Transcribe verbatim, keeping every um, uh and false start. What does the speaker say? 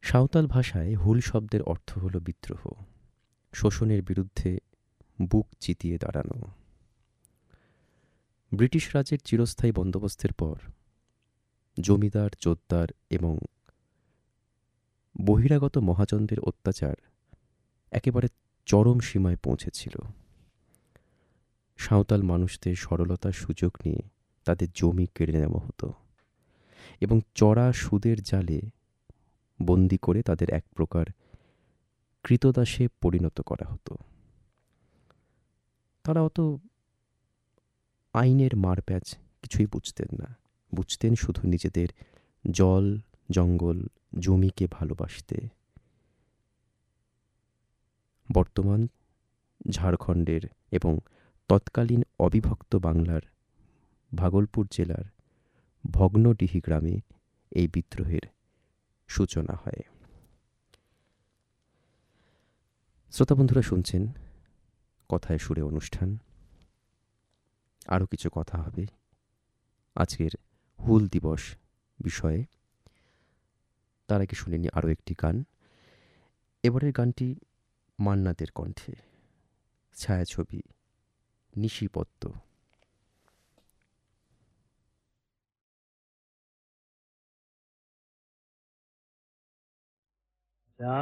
সাঁওতাল ভাষায় হুল শব্দের অর্থ হল বিদ্রোহ, শোষণের বিরুদ্ধে বুক চিতিয়ে দাঁড়ানো। ব্রিটিশ রাজের চিরস্থায়ী বন্দোবস্তের পর জমিদার, জোতদার এবং বহিরাগত মহাজনদের অত্যাচার একেবারে চরম সীমায় পৌঁছেছিল। সাঁওতাল মানুষদের সরলতার সুযোগ নিয়ে তাদের জমি কেড়ে নেওয়া হতো এবং চড়া সুদের জালে বন্দি করে তাদের এক প্রকার কৃতদাসে পরিণত করা হতো। তারা অত আইনের মারপ্যাঁচ কিছুই বুঝতেন না, বুঝতেন শুধু নিজেদের জল, জঙ্গল, জমিকে ভালোবাসতে। বর্তমান ঝাড়খণ্ডের এবং তৎকালীন অবিভক্ত বাংলার ভাগলপুর জেলার ভগ্নডিহি গ্রামে এই বিদ্রোহের সূচনা হয়। শ্রোতা বন্ধুরা, শুনছেন কথায় সুরে অনুষ্ঠান। আরও কিছু কথা হবে আজকের হুল দিবস বিষয়ে। তার আগে শুনে নি আরও একটি গান। এবারের গানটি মান্নাদের কণ্ঠে, ছায়াছবি নিশিপদ্ম।